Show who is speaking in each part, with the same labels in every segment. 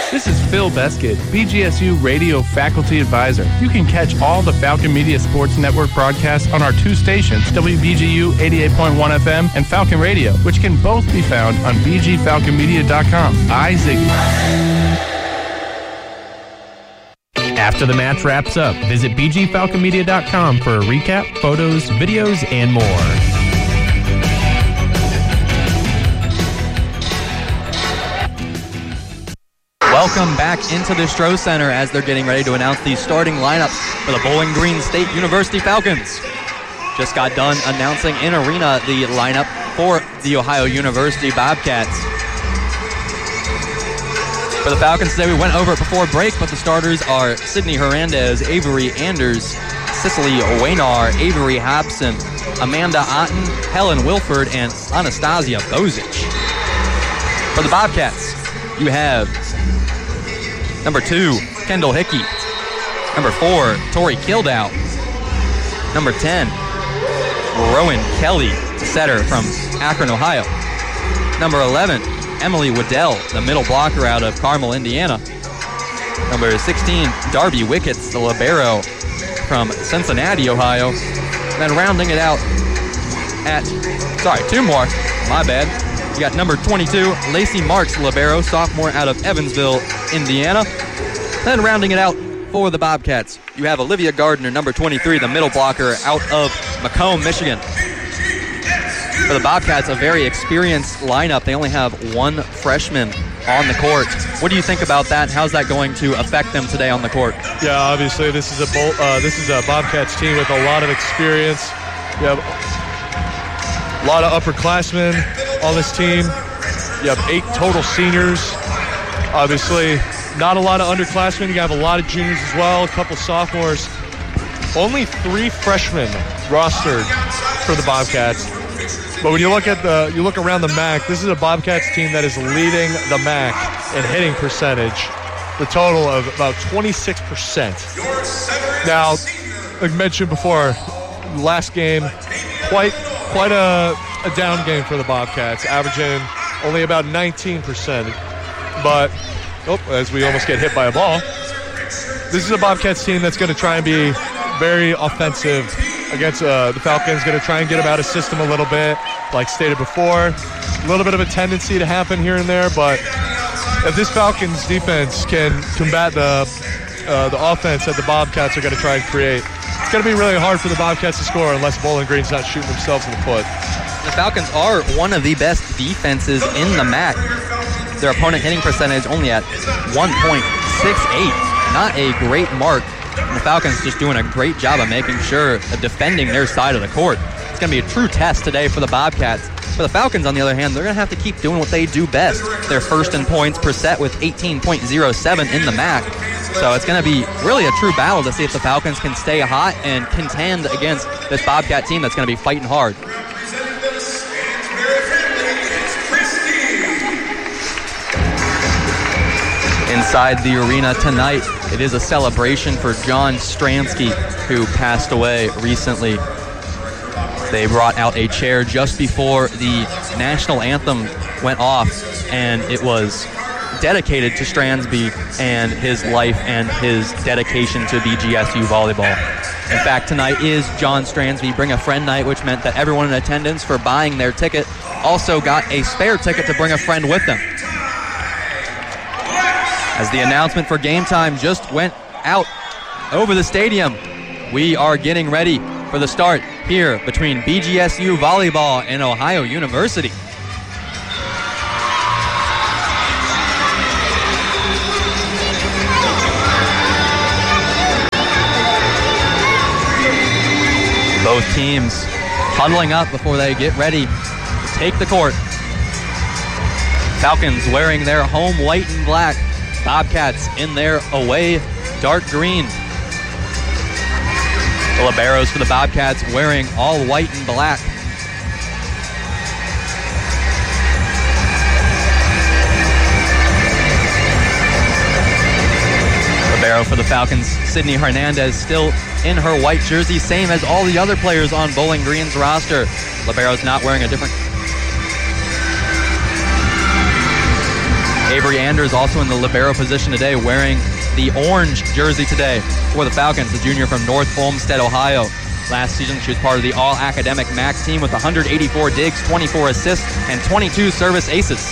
Speaker 1: This is Phil Beskid, BGSU Radio Faculty Advisor. You can catch all the Falcon Media Sports Network broadcasts on our two stations, WBGU 88.1 FM and Falcon Radio, which can both be found on bgfalconmedia.com. After the match wraps up, visit bgfalconmedia.com for a recap, photos, videos, and more.
Speaker 2: Welcome back into the Stroh Center as they're getting ready to announce the starting lineup for the Bowling Green State University Falcons. Just got done announcing in arena the lineup for the Ohio University Bobcats. For the Falcons today, we went over it before break, but the starters are Sydney Hernandez, Avery Anders, Cicely Waynar, Avery Hobson, Amanda Otten, Helen Wilford, and Anastasia Bozic. For the Bobcats, you have number 2, Kendall Hickey. Number 4, Tori Kildow. Number 10, Rowan Kelly, setter from Akron, Ohio. Number 11, Emily Waddell, the middle blocker out of Carmel, Indiana. Number 16, Darby Wickets, the libero from Cincinnati, Ohio. And then rounding it out at, two more, my bad. You got number 22, Lacey Marks, libero, sophomore out of Evansville, Indiana. Then rounding it out for the Bobcats, you have Olivia Gardner, number 23, the middle blocker out of Macomb, Michigan. For the Bobcats, a very experienced lineup. They only have one freshman on the court. What do you think about that? How's that going to affect them today on the court?
Speaker 3: Yeah, obviously this is a Bobcats team with a lot of experience. You have a lot of upperclassmen on this team. You have 8 total seniors. Obviously, not a lot of underclassmen. You have a lot of juniors as well, a couple sophomores. Only 3 freshmen rostered for the Bobcats. But when you look around the MAC, this is a Bobcats team that is leading the MAC in hitting percentage, the total of about 26%. Now, like mentioned before, last game, quite a down game for the Bobcats, averaging only about 19%. But, as we almost get hit by a ball, this is a Bobcats team that's going to try and be very offensive against the Falcons, going to try and get them out of system a little bit, like stated before. A little bit of a tendency to happen here and there, but if this Falcons defense can combat the offense that the Bobcats are going to try and create, it's going to be really hard for the Bobcats to score unless Bowling Green's not shooting themselves in the foot.
Speaker 2: The Falcons are one of the best defenses in the MAC. Their opponent hitting percentage only at 1.68. Not a great mark. And the Falcons just doing a great job of making sure of defending their side of the court. It's going to be a true test today for the Bobcats. For the Falcons, on the other hand, they're going to have to keep doing what they do best. They're first in points per set with 18.07 in the MAC. So it's going to be really a true battle to see if the Falcons can stay hot and contend against this Bobcat team that's going to be fighting hard. Inside the arena tonight, it is a celebration for John Stransky, who passed away recently. They brought out a chair just before the national anthem went off, and it was dedicated to Stransby and his life and his dedication to BGSU volleyball. In fact, tonight is John Stransby Bring a Friend night, which meant that everyone in attendance for buying their ticket also got a spare ticket to bring a friend with them. As the announcement for game time just went out over the stadium, we are getting ready for the start here between BGSU volleyball and Ohio University. Both teams huddling up before they get ready to take the court. Falcons wearing their home white and black. Bobcats in their away dark green. The liberos for the Bobcats wearing all white and black. Libero for the Falcons, Sydney Hernandez, still in her white jersey, same as all the other players on Bowling Green's roster. Libero's not wearing a different Avery Anders also in the libero position today, wearing the orange jersey today for the Falcons, the junior from North Olmsted, Ohio. Last season, she was part of the all-academic MAC team with 184 digs, 24 assists, and 22 service aces.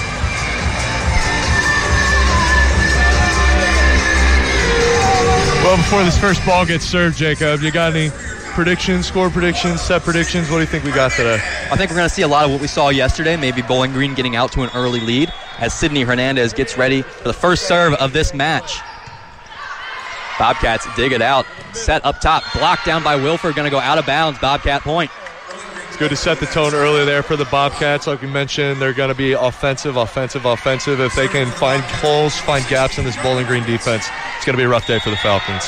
Speaker 3: Well, before this first ball gets served, Jacob, you got any predictions, score predictions, set predictions? What do you think we got today?
Speaker 2: I think we're going to see a lot of what we saw yesterday, maybe Bowling Green getting out to an early lead as Sydney Hernandez gets ready for the first serve of this match. Bobcats dig it out. Set up top. Blocked down by Wilford. Going to go out of bounds. Bobcat point.
Speaker 3: It's good to set the tone early there for the Bobcats. Like we mentioned, they're going to be offensive. If they can find holes, find gaps in this Bowling Green defense, it's going to be a rough day for the Falcons.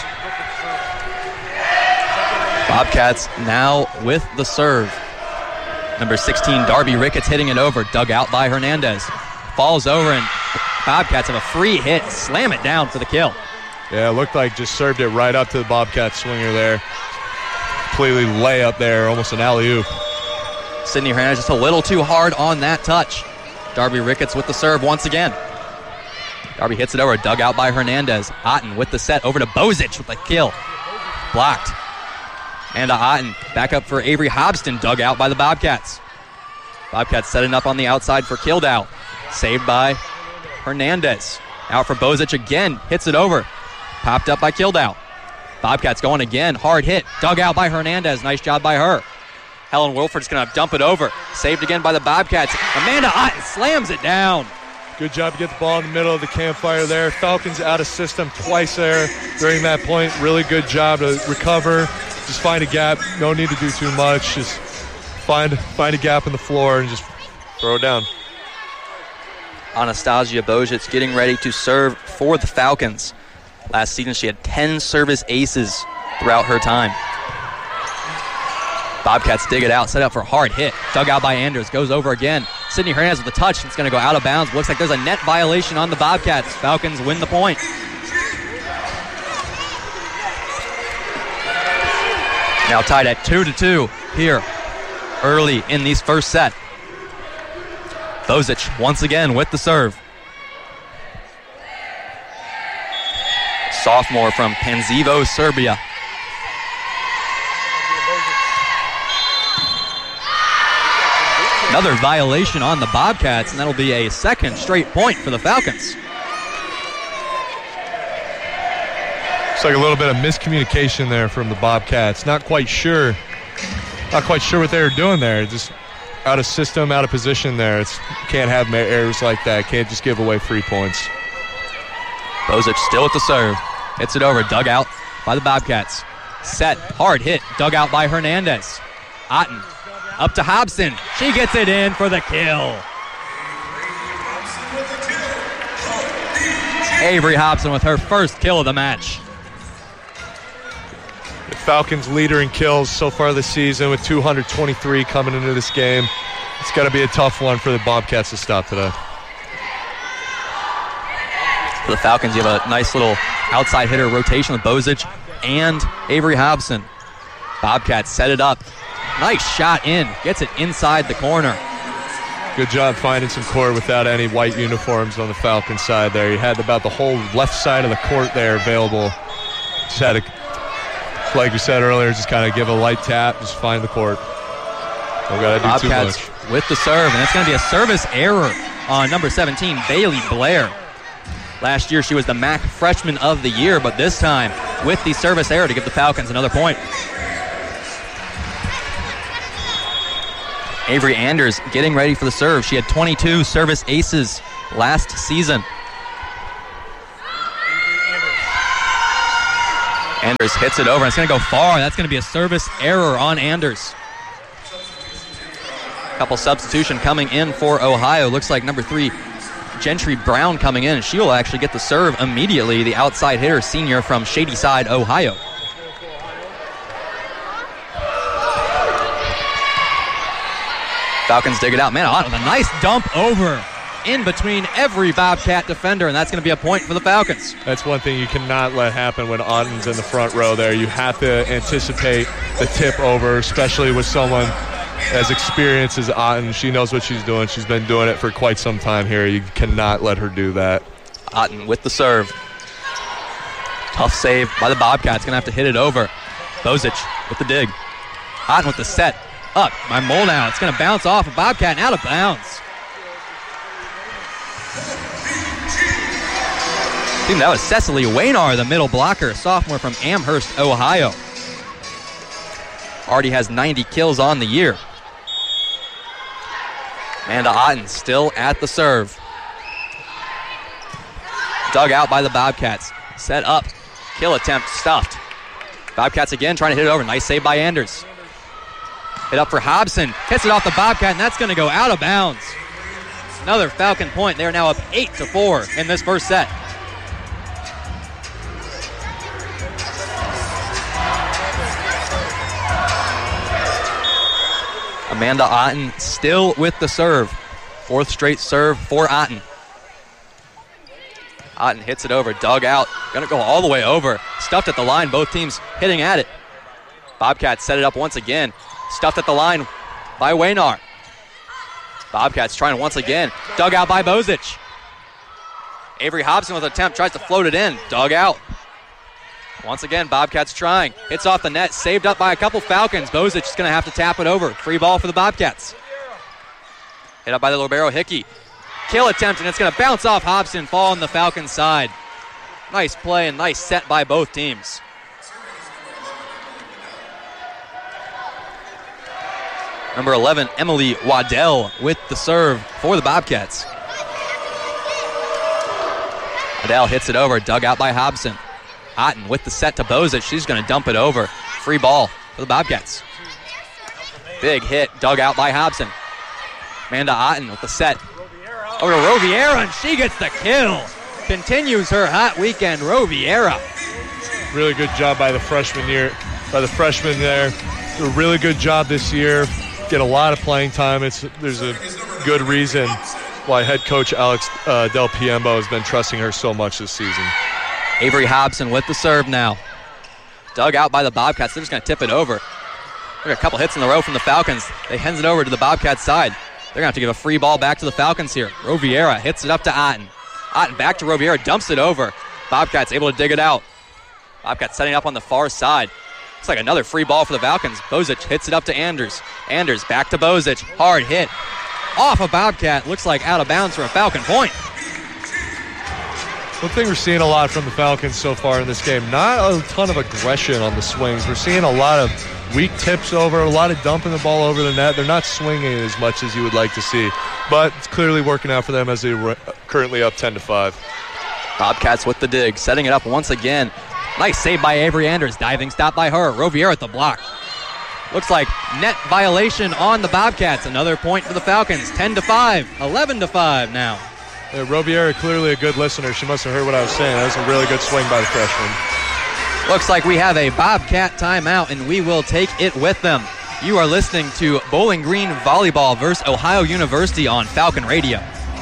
Speaker 2: Bobcats now with the serve. Number 16, Darby Ricketts hitting it over. Dug out by Hernandez. Falls over, and Bobcats have a free hit. Slam it down for the kill.
Speaker 3: Yeah, it looked like just served it right up to the Bobcat swinger there. Completely lay up there, almost an alley-oop.
Speaker 2: Sydney Hernandez just a little too hard on that touch. Darby Ricketts with the serve once again. Darby hits it over, dug out by Hernandez. Otten with the set, over to Bozic with the kill. Blocked. And Otten back up for Avery Hobson, dug out by the Bobcats. Bobcats setting up on the outside for Kildow. Saved by Hernandez. Out for Bozic again, hits it over. Popped up by Kildow. Bobcats going again, hard hit. Dug out by Hernandez, nice job by her. Helen Wilford's going to dump it over. Saved again by the Bobcats. Amanda Otten slams it down.
Speaker 3: Good job to get the ball in the middle of the campfire there. Falcons out of system twice there during that point. Really good job to recover. Just find a gap. No need to do too much. Just find a gap in the floor and just throw it down.
Speaker 2: Anastasia Bozic getting ready to serve for the Falcons. Last season, she had 10 service aces throughout her time. Bobcats dig it out, set up for a hard hit. Dug out by Anders, goes over again. Sydney Hernandez with the touch. It's going to go out of bounds. Looks like there's a net violation on the Bobcats. Falcons win the point. Now tied at 2-2 here early in this first set. Bozic once again with the serve. Sophomore from Panzivo, Serbia. Another violation on the Bobcats, and that'll be a second straight point for the Falcons.
Speaker 3: It's like a little bit of miscommunication there from the Bobcats. Not quite sure what they were doing there. Just out of system, out of position there. Can't have errors like that. Can't just give away free points.
Speaker 2: Bozic still at the serve. Hits it over, dug out by the Bobcats. Set, hard hit, dug out by Hernandez. Otten up to Hobson. She gets it in for the kill. Avery Hobson with her first kill of the match.
Speaker 3: The Falcons leader in kills so far this season with 223 coming into this game. It's got to be a tough one for the Bobcats to stop today.
Speaker 2: For the Falcons, you have a nice little outside hitter rotation with Bozic and Avery Hobson. Bobcats set it up. Nice shot in. Gets it inside the corner.
Speaker 3: Good job finding some court without any white uniforms on the Falcons side there. You had about the whole left side of the court there available. Just had to, like we said earlier, just kind of give a light tap, just find the court. Don't got to do
Speaker 2: Bobcats
Speaker 3: too much.
Speaker 2: With the serve, and that's going to be a service error on number 17, Bailey Blair. Last year, she was the MAC Freshman of the Year, but this time with the service error to give the Falcons another point. Avery Anders getting ready for the serve. She had 22 service aces last season. Anders hits it over, and it's going to go far. That's going to be a service error on Anders. Couple substitution coming in for Ohio. Looks like number 3, Gentry Brown coming in. She will actually get the serve immediately. The outside hitter, senior from Shadyside, Ohio. Falcons dig it out. Man, a nice dump over in between every Bobcat defender, and that's going to be a point for the Falcons.
Speaker 3: That's one thing you cannot let happen when Otten's in the front row there. You have to anticipate the tip over, especially with someone as experienced as Otten. She knows what she's doing. She's been doing it for quite some time here. You cannot let her do that.
Speaker 2: Otten with the serve. Tough save by the Bobcats. Going to have to hit it over. Bozic with the dig. Otten with the set. Up by Moldow. It's going to bounce off a Bobcat and out of bounds. I think that was Cecily Waynar, the middle blocker, sophomore from Amherst, Ohio. Already has 90 kills on the year. Amanda Otten still at the serve. Dug out by the Bobcats. Set up. Kill attempt stuffed. Bobcats again trying to hit it over. Nice save by Anders. Hit up for Hobson. Hits it off the Bobcat, and that's going to go out of bounds. Another Falcon point. They're now up 8-4 in this first set. Amanda Otten still with the serve. Fourth straight serve for Otten. Otten hits it over, dug out. Gonna go all the way over. Stuffed at the line, both teams hitting at it. Bobcats set it up once again. Stuffed at the line by Waynar. Bobcats trying once again. Dug out by Bozic. Avery Hobson with an attempt, tries to float it in. Dug out. Once again, Bobcats trying. Hits off the net, saved up by a couple Falcons. Bozic is going to have to tap it over. Free ball for the Bobcats. Hit up by the Libero Hickey. Kill attempt, and it's going to bounce off Hobson, fall on the Falcons' side. Nice play and nice set by both teams. Number 11, Emily Waddell with the serve for the Bobcats. Waddell hits it over, dug out by Hobson. Otten with the set to Bozic. She's going to dump it over. Free ball for the Bobcats. Big hit, dug out by Hobson. Amanda Otten with the set. Over to Roviera, and she gets the kill. Continues her hot weekend, Roviera.
Speaker 3: Really good job by the freshman there. Did a really good job this year. Get a lot of playing time. There's a good reason why head coach Alex Del Piembo has been trusting her so much this season.
Speaker 2: Avery Hobson with the serve now. Dug out by the Bobcats. They're just going to tip it over. They got a couple hits in a row from the Falcons. They hands it over to the Bobcats side. They're going to have to give a free ball back to the Falcons here. Roviera hits it up to Otten. Otten back to Roviera, dumps it over. Bobcats able to dig it out. Bobcats setting up on the far side. Looks like another free ball for the Falcons. Bozic hits it up to Anders. Anders back to Bozic. Hard hit. Off a Bobcat. Looks like out of bounds for a Falcon point.
Speaker 3: One thing we're seeing a lot from the Falcons so far in this game, not a ton of aggression on the swings. We're seeing a lot of weak tips over, a lot of dumping the ball over the net. They're not swinging it as much as you would like to see, but it's clearly working out for them as they're currently up 10-5.
Speaker 2: Bobcats with the dig, setting it up once again. Nice save by Avery Anders, diving stop by her. Roviera at the block. Looks like net violation on the Bobcats. Another point for the Falcons, 10-5, 11-5 now.
Speaker 3: Roviera, clearly a good listener. She must have heard what I was saying. That was a really good swing by the freshman.
Speaker 2: Looks like we have a Bobcat timeout, and we will take it with them. You are listening to Bowling Green Volleyball versus Ohio University on Falcon Radio.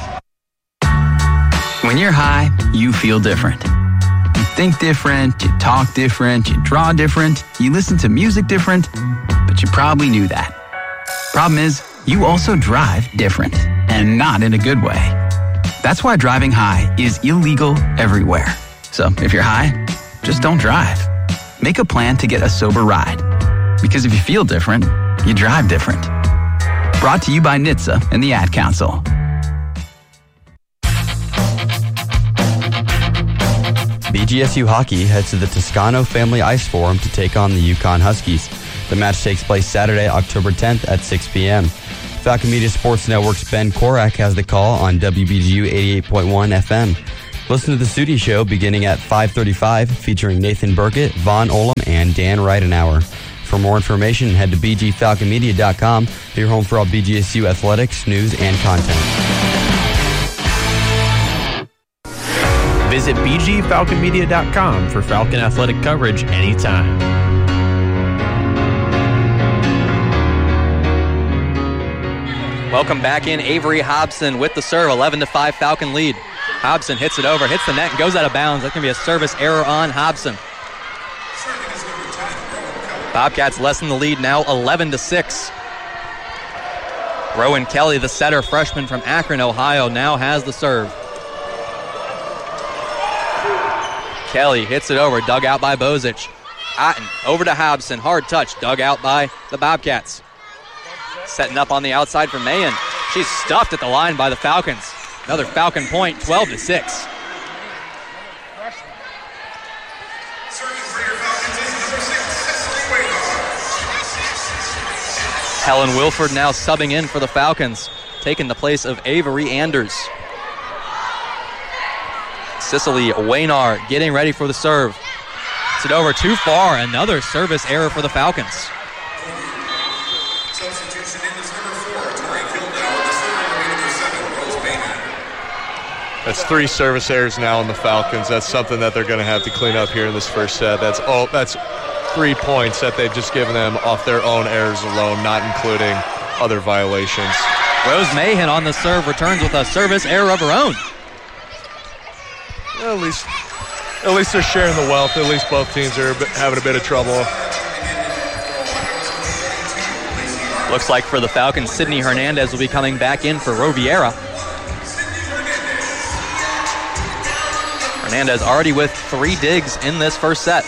Speaker 4: When you're high, you feel different. You think different, you talk different, you draw different, you listen to music different, but you probably knew that. Problem is, you also drive different, and not in a good way. That's why driving high is illegal everywhere. So if you're high, just don't drive. Make a plan to get a sober ride. Because if you feel different, you drive different. Brought to you by NHTSA and the Ad Council.
Speaker 5: BGSU Hockey heads to the Toscano Family Ice Forum to take on the Yukon Huskies. The match takes place Saturday, October 10th at 6 p.m. Falcon Media Sports Network's Ben Korak has the call on WBGU 88.1 FM. Listen to the Studi Show beginning at 5:35, featuring Nathan Burkett, Vaughn Olam, and Dan Ridenauer. For more information, head to bgfalconmedia.com, your home for all BGSU athletics, news, and content.
Speaker 1: Visit bgfalconmedia.com for Falcon athletic coverage anytime.
Speaker 2: Welcome back in. Avery Hobson with the serve, 11-5 Falcon lead. Hobson hits it over, hits the net, and goes out of bounds. That's going to be a service error on Hobson. Bobcats lessen the lead now, 11-6. Rowan Kelly, the setter freshman from Akron, Ohio, now has the serve. Kelly hits it over, dug out by Bozic. Otten over to Hobson, hard touch, dug out by the Bobcats. Setting up on the outside for Mahan. She's stuffed at the line by the Falcons. Another Falcon point, 12-6. Helen Wilford now subbing in for the Falcons, taking the place of Avery Anders. Cicely Waynar getting ready for the serve. It's it over too far. Another service error for the Falcons.
Speaker 6: Substitution in this number 4, Tori Kildau, the serving number 7, Rose Maynard.
Speaker 3: That's 3 service errors now in the Falcons. That's something that they're going to have to clean up here in this first set. That's 3 points that they've just given them off their own errors alone, not including other violations.
Speaker 2: Rose Mahan on the serve returns with a service error of her own.
Speaker 3: At least they're sharing the wealth. At least both teams are having a bit of trouble.
Speaker 2: Looks like for the Falcons, Sydney Hernandez will be coming back in for Roviera. Hernandez already with 3 digs in this first set.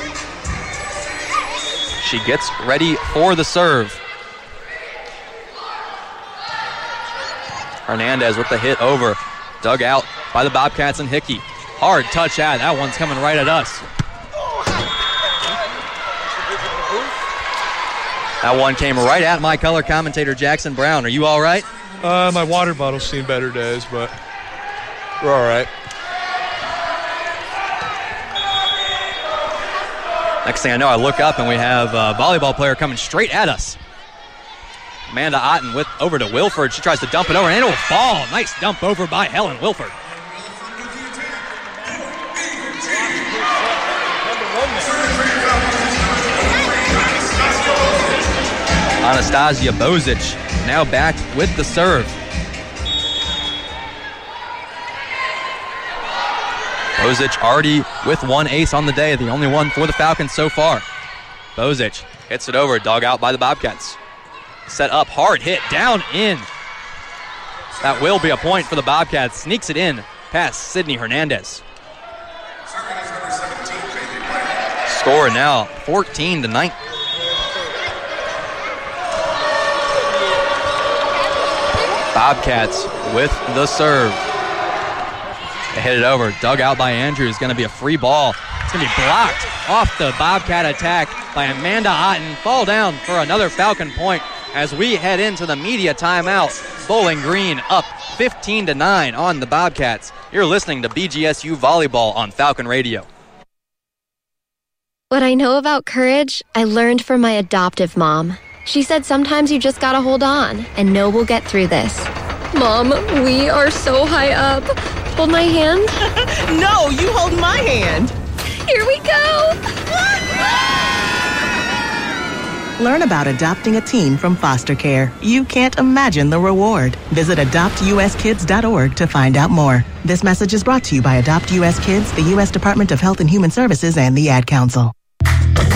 Speaker 2: She gets ready for the serve. Hernandez with the hit over. Dug out by the Bobcats and Hickey. Hard touch out. That one's coming right at us. That one came right at my color commentator, Jackson Brown. Are you all right?
Speaker 3: My water bottle's seen better days, but we're all right.
Speaker 2: Next thing I know, I look up and we have a volleyball player coming straight at us. Amanda Otten over to Wilford. She tries to dump it over, and it will fall. Nice dump over by Helen Wilford. Anastasia Bozic now back with the serve. Bozic already with 1 ace on the day, the only one for the Falcons so far. Bozic hits it over, dug out by the Bobcats. Set up, hard hit, down in. That will be a point for the Bobcats. Sneaks it in past Sydney Hernandez. Score now 14-9. Bobcats with the serve. They hit it over, dug out by Andrews. Going to be a free ball. It's going to be blocked off the Bobcat attack by Amanda Otten. Fall down for another Falcon point as we head into the media timeout. Bowling Green up 15-9 on the Bobcats. You're listening to BGSU Volleyball on Falcon Radio.
Speaker 7: What I know about courage, I learned from my adoptive mom. She said sometimes you just gotta hold on and know we'll get through this. Mom, we are so high up. Hold my hand.
Speaker 8: No, you hold my hand.
Speaker 7: Here we go.
Speaker 8: Learn about adopting a teen from foster care. You can't imagine the reward. Visit adoptuskids.org to find out more. This message is brought to you by Adopt US Kids, the U.S. Department of Health and Human Services, and the Ad Council.